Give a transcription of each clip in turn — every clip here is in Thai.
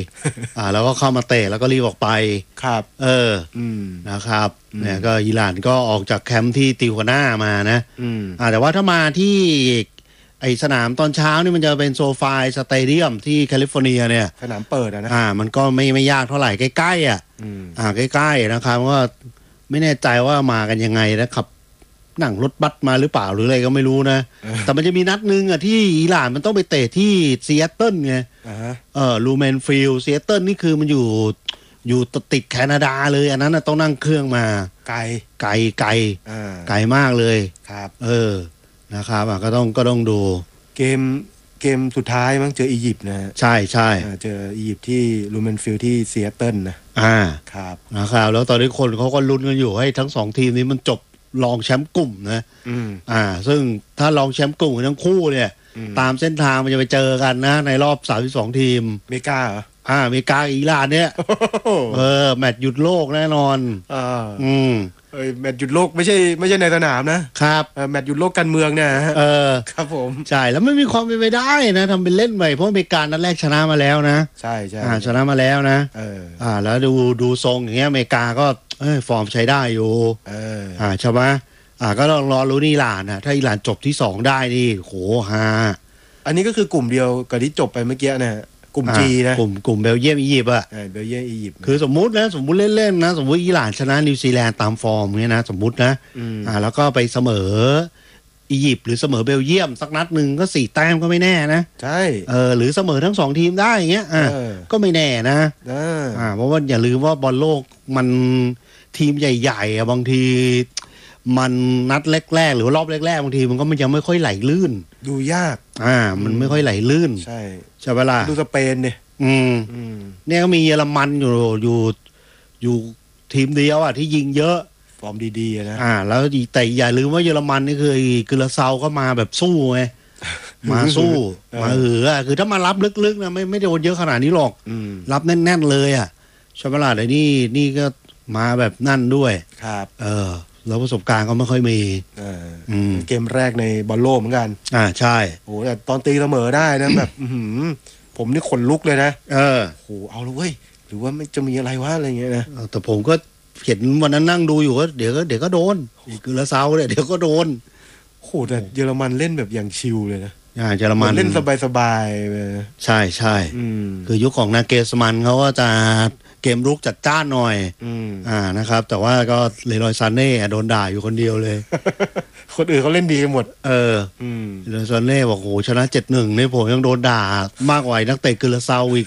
แล้วก็เข้ามาเตะแล้วก็รีบออกไปครับนะครับเนี่ยก็อิหร่านก็ออกจากแคมป์ที่ติวคาน่ามานะแต่ว่าถ้ามาที่ไอสนามตอนเช้านี่มันจะเป็นโซฟาสเตเดียมที่แคลิฟอร์เนียเนี่ยสนามเปิดนะมันก็ไม่ยากเท่าไหร่ใกล้ๆใกล้ๆนะครับว่าไม่แน่ใจว่ามากันยังไงนะครับนั่งรถบัสมาหรือเปล่าหรืออะไรก็ไม่รู้นะแต่มันจะมีนัดนึงที่อิหร่านมันต้องไปเตะที่ซีแอตเทิลไงลูเมนฟิลด์ซีแอตเทิลนี่คือมันอยู่ติดแคนาดาเลยอันนั้นต้องนั่งเครื่องมาไกลมากเลยครับนะครับก็ต้องดูเกมสุดท้ายมั้งเจออียิปต์นะใช่เจออียิปต์ที่ลูเมนฟิลด์ที่ซีแอตเทิลนะครับแล้วตอนนี้คนเขาก็ลุ้นกันอยู่ให้ทั้งสองทีมนี้มันจบรองแชมป์กลุ่มนะซึ่งถ้ารองแชมป์กลุ่มทั้งคู่เนี่ยตามเส้นทางมันจะไปเจอกันนะในรอบ32ทีมอเมริกาเหรออเมริกาอิหร่านเนี่ยแมตช์หยุดโลกแน่นอนแมตช์หยุดโลกไม่ใช่ในสนามนะครับแมตช์หยุดโลกการเมืองเนี่ยครับผมใช่แล้วไม่มีความเป็นไปได้นะทำเป็นเล่นไปเพราะอเมริกานัดแรกชนะมาแล้วนะใช่ชนะมาแล้วนะแล้วดูทรงอย่างเงี้ยอเมริกาก็ฟอร์มใช้ได้อยู่ใช่ไหมก็ต้องรอรู้อิหร่านนะถ้าอิหร่านจบที่2ได้นี่โหฮาอันนี้ก็คือกลุ่มเดียวกับที่จบไปเมื่อกี้นะกลุ่ม G นะกลุ่มเบลเยียมอียิปต์เบลเยียมอียิปต์คือสมมุติเล่นๆนะสมมุติอิหร่านชนะนิวซีแลนด์ตามฟอร์มเนี่ยนะสมมุตินะแล้วก็ไปเสมออียิปต์หรือเสมอเบลเยียมสักนัดนึงก็4แต้มก็ไม่แน่นะใช่หรือเสมอทั้ง2ทีมได้อย่างเงี้ยก็ไม่แน่นะเพราะว่าอย่าลืมว่าบอลโลกมันทีมใหญ่ๆบางทีมันนัดแรกๆหรือรอบแรกๆบางทีมันก็มันยังไม่ค่อยไหลลื่นดูยากมันไม่ค่อยไหลลื่นใช่เวลาดูสเปนเนี่ยเนี่ยก็มีเยอรมันอยู่ทีมเดียวที่ยิงเยอะฟอร์มดีๆนะแล้วแต่อย่าลืมว่าเยอรมันนี่คือกุลาเซาก็มาแบบสู้ไงมาสู้มาคือถ้ามารับลึกๆนะไม่โดนเยอะขนาดนี้หรอกรับแน่นๆเลยใช่เวลาแต่นี่ก็มาแบบนั่นด้วยครับแล้วประสบการณ์ก็ไม่ค่อยมีเกมแรกในบอลโลกเหมือนกันใช่โอ้แต่ตอนตีเสมอได้นะแบบผมนี่ขนลุกเลยนะโหเอาเลยเว้ยหรือว่าไม่จะมีอะไรวะอะไรเงี้ยนะแต่ผมก็เห็นวันนั้นนั่งดูอยู่ก็เดี๋ยวก็โดนคือละเซาเนี่ยเดี๋ยวก็โดนโหแต่เยอรมันเล่นแบบอย่างชิลเลยนะเยอรมันเล่นสบายๆใช่คือยุคของนาเกสมันเขาก็จะเกมรุกจัดจ้านหน่อยนะครับแต่ว่าก็เลรอยซานเน่โดนด่าอยู่คนเดียวเลยคนอื่นเขาเล่นดีกันหมดเลรอยซานเน่บอกโหชนะ 7-1 นี่ผมยังโดนด่ามากกว่านักเตะกุลาเซาอีก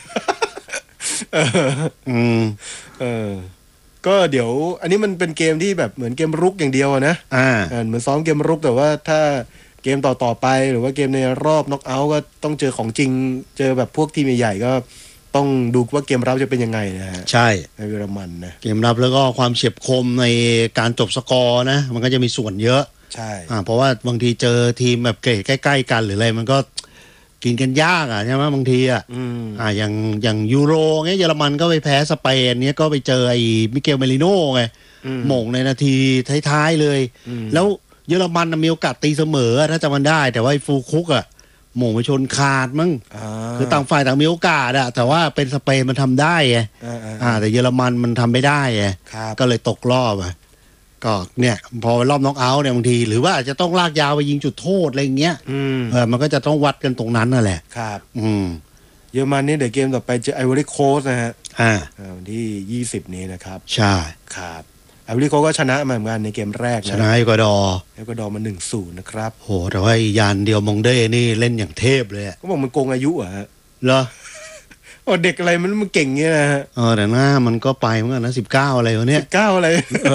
ก็เดี๋ยวอันนี้มันเป็นเกมที่แบบเหมือนเกมรุกอย่างเดียวนะเหมือนซ้อมเกมรุกแต่ว่าถ้าเกมต่อไปหรือว่าเกมในรอบน็อกเอาท์ก็ต้องเจอของจริงเจอแบบพวกทีมใหญ่ๆก็ต้องดูว่าเกมรับจะเป็นยังไงนะฮะใช่ในเยอรมันนะเกมรับแล้วก็ความเฉียบคมในการจบสกอร์นะมันก็จะมีส่วนเยอะใช่เพราะว่าบางทีเจอทีมแบบเกรดใกล้ๆกันหรืออะไรมันก็กินกันยากใช่ไหมบางทีอย่างยูโรเงี้ยเยอรมันก็ไปแพ้สเปนเนี้ยก็ไปเจอไอ้มิเกลเมริโน่ไงหม่งในนาทีท้ายๆเลยแล้วเยอรมันมีโอกาสตีเสมอถ้าจำมันได้แต่ว่าไอ้ฟูคุกหม่งไปชนคาดมั้งคือต่างฝ่ายต่างมีโอกาสแต่ว่าเป็นสเปนมันทำได้ไงแต่เยอรมันมันทำไม่ได้ไงก็เลยตกรอบก็เนี่ยพอรอบน็อกเอาท์เนี่ยบางทีหรือว่าอาจจะต้องลากยาวไปยิงจุดโทษอะไรเงี้ยมันก็จะต้องวัดกันตรงนั้นนั่นแหละครับเยอรมันนี่เดี๋ยวเกมต่อไปเจอไอวอรี่โคสต์นะฮะวันที่20นี้นะครับใช่ครับไอวอรี่โคสต์ก็ชนะมาเหมือนกันในเกมแรกชนะเอกวาดอร์มา 1-0 นะครับโหแต่ว่ายานเดียวมองเด้นี่เล่นอย่างเทพเลยก็บอกมันโกงอายุฮะเหรอเด็กอะไรมันเก่งเงี้ยนะฮะแต่หน้ามันก็ไปเหมือนกันนะ19อะไรวะเนี่ย 19อะไร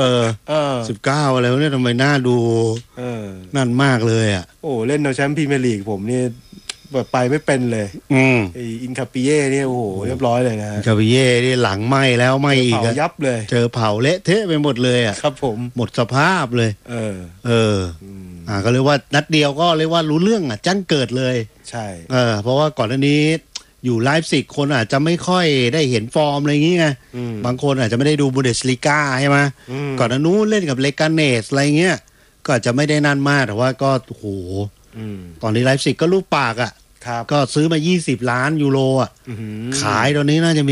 19อะไรวะเนี่ยทำไมหน้าดูนั่นมากเลยโอ้เล่นเอาแชมป์พรีเมียร์ลีกผมนี่แบบไปไม่เป็นเลยไออินคาปิเย่เนี่ยโอ้โหเรียบร้อยเลยนะอินคาปิเย่นี่หลังไหม้แล้วไหม้อีกเผายับเลยเจอเผาเละเทะไปหมดเลยครับผมหมดสภาพเลยก็เรียกว่านัดเดียวก็เรียกว่ารู้เรื่องจังเกิดเลยใช่เพราะว่าก่อนหน้านี้อยู่ไลฟ์ซิกคนอาจจะไม่ค่อยได้เห็นฟอร์มอะไรอย่างงี้ไงบางคนอาจจะไม่ได้ดูบูเดสลีกาใช่ไหมก่อนหน้านู้นเล่นกับเลกาเนสอะไรเงี้ยก็อาจจะไม่ได้นั่นมากแต่ว่าก็โหตอนนี้ไลฟ์ซิกก็ลูกปากก็ซื้อมา20 ล้านยูโรขายตอนนี้น่าจะ